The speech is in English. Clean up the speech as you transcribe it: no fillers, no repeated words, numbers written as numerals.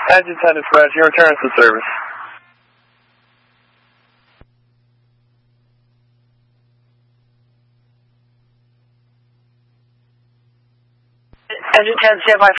Engine 10 Express, your return to service. Engine 10, stand by